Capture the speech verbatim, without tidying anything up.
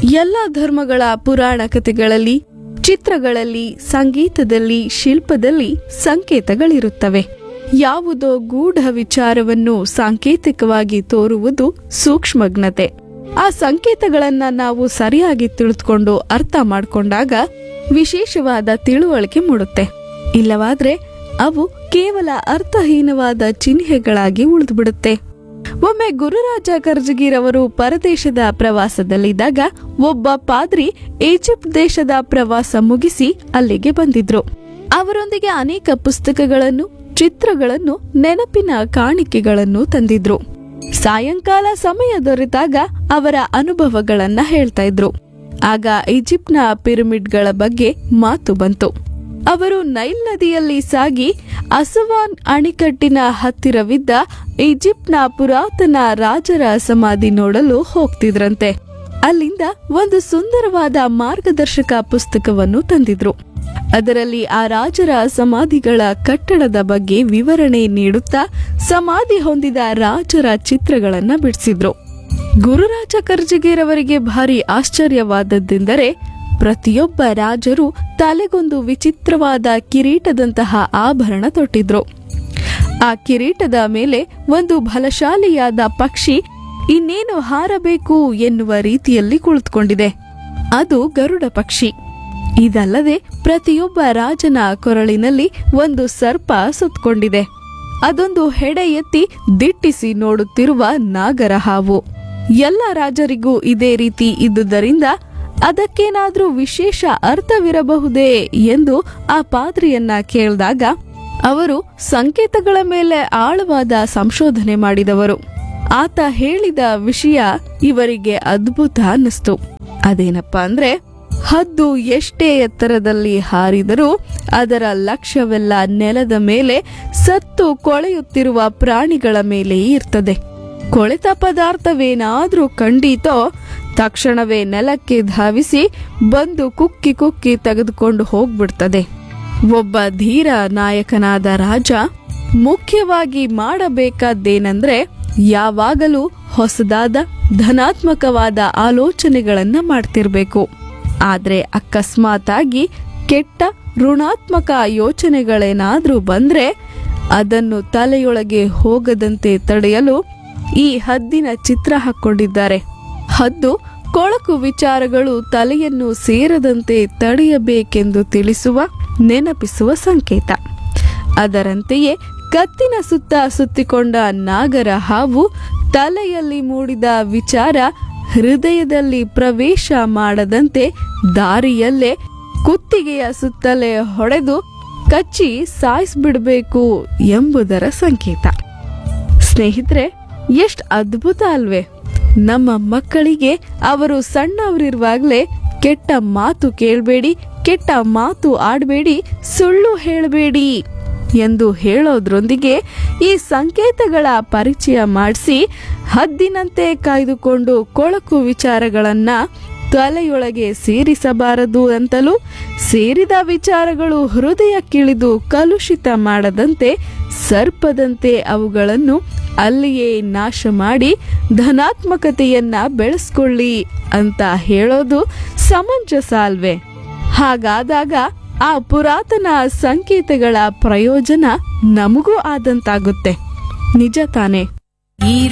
ಎಲ್ಲ ಧರ್ಮಗಳ ಪುರಾಣ ಕಥೆಗಳಲ್ಲಿ, ಚಿತ್ರಗಳಲ್ಲಿ, ಸಂಗೀತದಲ್ಲಿ, ಶಿಲ್ಪದಲ್ಲಿ ಸಂಕೇತಗಳಿರುತ್ತವೆ. ಯಾವುದೋ ಗೂಢ ವಿಚಾರವನ್ನು ಸಾಂಕೇತಿಕವಾಗಿ ತೋರುವುದು ಸೂಕ್ಷ್ಮಜ್ಞತೆ. ಆ ಸಂಕೇತಗಳನ್ನ ನಾವು ಸರಿಯಾಗಿ ತಿಳಿದುಕೊಂಡು ಅರ್ಥ ಮಾಡಿಕೊಂಡಾಗ ವಿಶೇಷವಾದ ತಿಳುವಳಿಕೆ ಮೂಡುತ್ತೆ. ಇಲ್ಲವಾದ್ರೆ ಅವು ಕೇವಲ ಅರ್ಥಹೀನವಾದ ಚಿಹ್ನೆಗಳಾಗಿ ಉಳಿದುಬಿಡುತ್ತೆ. ಒಮ್ಮೆ ಗುರುರಾಜ ಕರ್ಜಗಿರವರು ಪರದೇಶದ ಪ್ರವಾಸದಲ್ಲಿದ್ದಾಗ ಒಬ್ಬ ಪಾದ್ರಿ ಈಜಿಪ್ಟ್ ದೇಶದ ಪ್ರವಾಸ ಮುಗಿಸಿ ಅಲ್ಲಿಗೆ ಬಂದಿದ್ರು. ಅವರೊಂದಿಗೆ ಅನೇಕ ಪುಸ್ತಕಗಳನ್ನು, ಚಿತ್ರಗಳನ್ನು, ನೆನಪಿನ ಕಾಣಿಕೆಗಳನ್ನು ತಂದಿದ್ರು. ಸಾಯಂಕಾಲ ಸಮಯ ದೊರೆತಾಗ ಅವರ ಅನುಭವಗಳನ್ನ ಹೇಳ್ತಾ ಇದ್ರು. ಆಗ ಈಜಿಪ್ಟ್ನ ಪಿರಮಿಡ್ಗಳ ಬಗ್ಗೆ ಮಾತು ಬಂತು. ಅವರು ನೈಲ್ ನದಿಯಲ್ಲಿ ಸಾಗಿ ಅಸವಾನ್ ಅಣೆಕಟ್ಟಿನ ಹತ್ತಿರವಿದ್ದ ಈಜಿಪ್ಟ್ನ ಪುರಾತನ ರಾಜರ ಸಮಾಧಿ ನೋಡಲು ಹೋಗ್ತಿದ್ರಂತೆ. ಅಲ್ಲಿಂದ ಒಂದು ಸುಂದರವಾದ ಮಾರ್ಗದರ್ಶಕ ಪುಸ್ತಕವನ್ನು ತಂದಿದ್ರು. ಅದರಲ್ಲಿ ಆ ರಾಜರ ಸಮಾಧಿಗಳ ಕಟ್ಟಡದ ಬಗ್ಗೆ ವಿವರಣೆ ನೀಡುತ್ತಾ ಸಮಾಧಿ ಹೊಂದಿದ ರಾಜರ ಚಿತ್ರಗಳನ್ನ ಬಿಡಿಸಿದ್ರು. ಗುರುರಾಜ ಕರ್ಜಗಿರವರಿಗೆ ಭಾರಿ ಆಶ್ಚರ್ಯವಾದದ್ದೆಂದರೆ ಪ್ರತಿಯೊಬ್ಬ ರಾಜರು ತಲೆಗೊಂದು ವಿಚಿತ್ರವಾದ ಕಿರೀಟದಂತಹ ಆಭರಣ ತೊಟ್ಟಿದ್ರು. ಆ ಕಿರೀಟದ ಮೇಲೆ ಒಂದು ಬಲಶಾಲಿಯಾದ ಪಕ್ಷಿ ಇನ್ನೇನು ಹಾರಬೇಕು ಎನ್ನುವ ರೀತಿಯಲ್ಲಿ ಕುಳಿತುಕೊಂಡಿದೆ. ಅದು ಗರುಡ ಪಕ್ಷಿ. ಇದಲ್ಲದೆ ಪ್ರತಿಯೊಬ್ಬ ರಾಜನ ಕೊರಳಿನಲ್ಲಿ ಒಂದು ಸರ್ಪ ಸುತ್ತಕೊಂಡಿದೆ. ಅದೊಂದು ಹೆಡೆ ಎತ್ತಿ ದಿಟ್ಟಿಸಿ ನೋಡುತ್ತಿರುವ ನಾಗರ ಹಾವು. ಎಲ್ಲ ರಾಜರಿಗೂ ಇದೇ ರೀತಿ ಇದ್ದುದರಿಂದ ಅದಕ್ಕೇನಾದ್ರೂ ವಿಶೇಷ ಅರ್ಥವಿರಬಹುದೇ ಎಂದು ಆ ಪಾದ್ರಿಯನ್ನ ಕೇಳಿದಾಗ ಅವರು ಸಂಕೇತಗಳ ಮೇಲೆ ಆಳವಾದ ಸಂಶೋಧನೆ ಮಾಡಿದವರು. ಆತ ಹೇಳಿದ ವಿಷಯ ಇವರಿಗೆ ಅದ್ಭುತ ಅನ್ನಿಸ್ತು. ಅದೇನಪ್ಪಾ ಅಂದ್ರೆ, ಹದ್ದು ಎಷ್ಟೇ ಎತ್ತರದಲ್ಲಿ ಹಾರಿದರೂ ಅದರ ಲಕ್ಷ್ಯವೆಲ್ಲ ನೆಲದ ಮೇಲೆ ಸತ್ತು ಕೊಳೆಯುತ್ತಿರುವ ಪ್ರಾಣಿಗಳ ಮೇಲೆ ಇರ್ತದೆ. ಕೊಳೆತ ಪದಾರ್ಥವೇನಾದ್ರೂ ಕಂಡೀತೋ ತಕ್ಷಣವೇ ನೆಲಕ್ಕೆ ಧಾವಿಸಿ ಬಂದು ಕುಕ್ಕಿ ಕುಕ್ಕಿ ತೆಗೆದುಕೊಂಡು ಹೋಗ್ಬಿಡ್ತದೆ. ಒಬ್ಬ ಧೀರ ನಾಯಕನಾದ ರಾಜ ಮುಖ್ಯವಾಗಿ ಮಾಡಬೇಕಾದ್ದೇನೆಂದ್ರೆ ಯಾವಾಗಲೂ ಹೊಸದಾದ ಧನಾತ್ಮಕವಾದ ಆಲೋಚನೆಗಳನ್ನ ಮಾಡ್ತಿರ್ಬೇಕು. ಆದ್ರೆ ಅಕಸ್ಮಾತ್ ಆಗಿ ಕೆಟ್ಟ ಋಣಾತ್ಮಕ ಯೋಚನೆಗಳೇನಾದ್ರೂ ಬಂದ್ರೆ ಅದನ್ನು ತಲೆಯೊಳಗೆ ಹೋಗದಂತೆ ತಡೆಯಲು ಈ ಹದ್ದಿನ ಚಿತ್ರ ಹಾಕೊಂಡಿದ್ದಾರೆ. ಹದ್ದು ಕೊಳಕು ವಿಚಾರಗಳು ತಲೆಯನ್ನು ಸೇರದಂತೆ ತಡೆಯಬೇಕೆಂದು ತಿಳಿಸುವ, ನೆನಪಿಸುವ ಸಂಕೇತ. ಅದರಂತೆಯೇ ಕತ್ತಿನ ಸುತ್ತ ಸುತ್ತಿಕೊಂಡ ನಾಗರ ಹಾವು ತಲೆಯಲ್ಲಿ ಮೂಡಿದ ವಿಚಾರ ಹೃದಯದಲ್ಲಿ ಪ್ರವೇಶ ಮಾಡದಂತೆ ದಾರಿಯಲ್ಲೇ ಕುತ್ತಿಗೆಯ ಸುತ್ತಲೇ ಹೊಡೆದು ಕಚ್ಚಿ ಸಾಯಿಸ್ಬಿಡ್ಬೇಕು ಎಂಬುದರ ಸಂಕೇತ. ಸ್ನೇಹಿತರೆ, ಎಷ್ಟು ಅದ್ಭುತ ಅಲ್ವೇ? ನಮ್ಮ ಮಕ್ಕಳಿಗೆ ಅವರು ಸಣ್ಣವರಿರುವಾಗಲೇ ಕೆಟ್ಟ ಮಾತು ಕೇಳಬೇಡಿ, ಕೆಟ್ಟ ಮಾತು ಆಡಬೇಡಿ, ಸುಳ್ಳು ಹೇಳಬೇಡಿ ಎಂದು ಹೇಳೋದ್ರೊಂದಿಗೆ ಈ ಸಂಕೇತಗಳ ಪರಿಚಯ ಮಾಡಿಸಿ ಹದ್ದಿನಂತೆ ಕಾಯ್ದುಕೊಂಡು ಕೊಳಕು ವಿಚಾರಗಳನ್ನ ತಲೆಯೊಳಗೆ ಸೇರಿಸಬಾರದು ಅಂತಲೂ, ಸೇರಿದ ವಿಚಾರಗಳು ಹೃದಯಕ್ಕಿಳಿದು ಕಲುಷಿತ ಮಾಡದಂತೆ ಸರ್ಪದಂತೆ ಅವುಗಳನ್ನು ಅಲ್ಲಿಯೇ ನಾಶ ಮಾಡಿ ಧನಾತ್ಮಕತೆಯನ್ನ ಬೆಳೆಸ್ಕೊಳ್ಳಿ ಅಂತ ಹೇಳೋದು ಸಮಂಜಸ ಅಲ್ವೇ? ಹಾಗಾದಾಗ ಆ ಪುರಾತನ ಸಂಕೇತಗಳ ಪ್ರಯೋಜನ ನಮಗೂ ಆದಂತಾಗುತ್ತೆ. ನಿಜ ತಾನೆ?